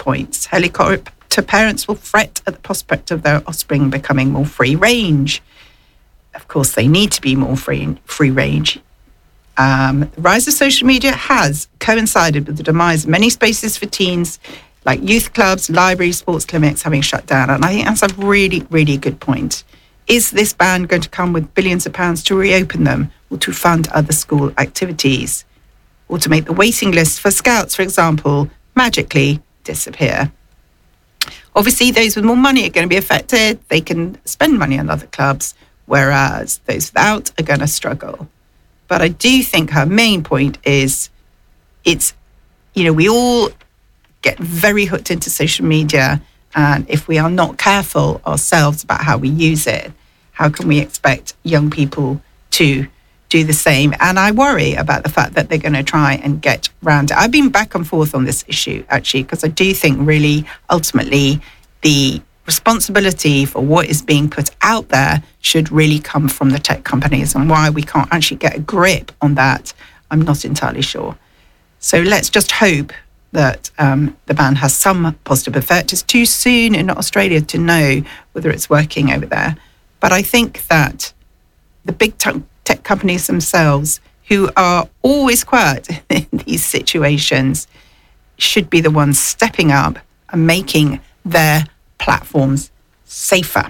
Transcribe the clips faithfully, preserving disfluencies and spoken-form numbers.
points. Helicopter parents will fret at the prospect of their offspring becoming more free range. Of course, they need to be more free, free range. Um, the rise of social media has coincided with the demise of many spaces for teens, like youth clubs, libraries, sports clinics having shut down. And I think that's a really, really good point. Is this ban going to come with billions of pounds to reopen them or to fund other school activities? Or to make the waiting list for Scouts, for example, magically disappear? Obviously, those with more money are going to be affected. They can spend money on other clubs, whereas those without are going to struggle. But I do think her main point is it's, you know, we all get very hooked into social media. And if we are not careful ourselves about how we use it, how can we expect young people to do the same? And I worry about the fact that they're going to try and get round it. I've been back and forth on this issue, actually, because I do think really ultimately the responsibility for what is being put out there should really come from the tech companies, and why we can't actually get a grip on that, I'm not entirely sure. So let's just hope that um, the ban has some positive effect. It's too soon in Australia to know whether it's working over there. But I think that the big t- tech companies themselves, who are always quiet in these situations, should be the ones stepping up and making their platforms safer.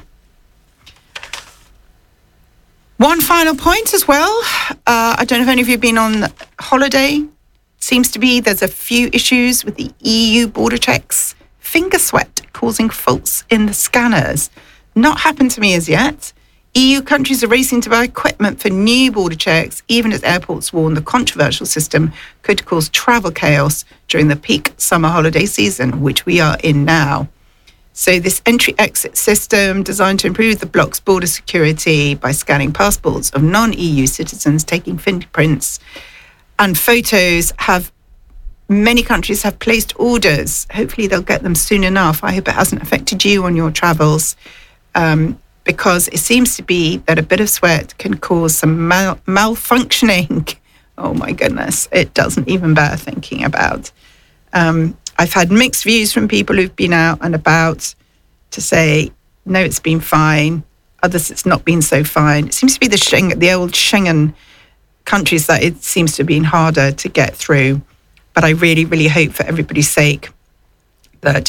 One final point as well. Uh, I don't know if any of you have been on holiday. Seems to be there's a few issues with the E U border checks. Finger sweat causing faults in the scanners. Not happened to me as yet. E U countries are racing to buy equipment for new border checks, even as airports warn the controversial system could cause travel chaos during the peak summer holiday season, which we are in now. So this entry-exit system designed to improve the bloc's border security by scanning passports of non-E U citizens, taking fingerprints and photos, have many countries have placed orders. Hopefully they'll get them soon enough. I hope it hasn't affected you on your travels, um, because it seems to be that a bit of sweat can cause some mal- malfunctioning. Oh my goodness, it doesn't even bear thinking about. Um, I've had mixed views from people who've been out and about to say, no, it's been fine. Others, it's not been so fine. It seems to be the Schengen, the old Schengen countries that it seems to have been harder to get through. But I really, really hope for everybody's sake that,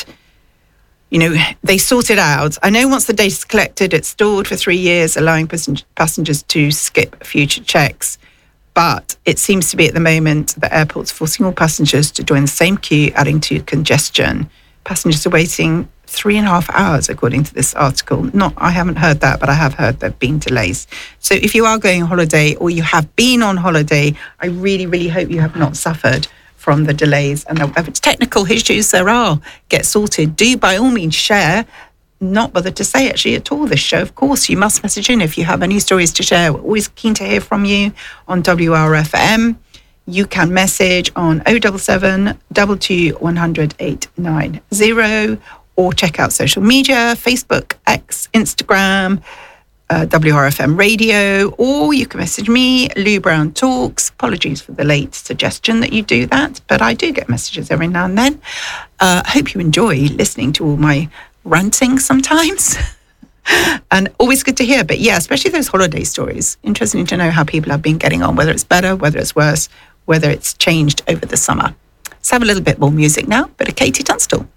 you know, they sort it out. I know once the data's collected, it's stored for three years, allowing passengers to skip future checks. But it seems to be at the moment that airports forcing all passengers to join the same queue, adding to congestion. Passengers are waiting three and a half hours, according to this article. Not, I haven't heard that, but I have heard there have been delays. So if you are going on holiday or you have been on holiday, I really, really hope you have not suffered from the delays. And whatever technical issues there are, get sorted. Do by all means share. Not bothered to say actually at all this show. Of course, you must message in if you have any stories to share. We're always keen to hear from you on W R F M. You can message on oh seven seven, two two, one hundred, eight nine zero, or check out social media, Facebook, X, Instagram, uh, W R F M Radio, or you can message me, Lou Brown Talks. Apologies for the late suggestion that you do that, but I do get messages every now and then. I uh, hope you enjoy listening to all my ranting sometimes. And always good to hear. But yeah, especially those holiday stories. Interesting to know how people have been getting on, whether it's better, whether it's worse, whether it's changed over the summer. Let's have a little bit more music now. Bit of Katie Tunstall.